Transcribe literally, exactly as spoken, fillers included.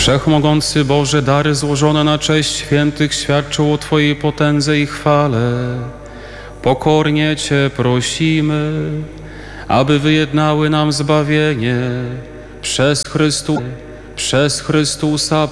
Wszechmogący Boże, dary złożone na cześć świętych świadczą o Twojej potędze i chwale. Pokornie Cię prosimy, aby wyjednały nam zbawienie przez Chrystusa, przez Chrystusa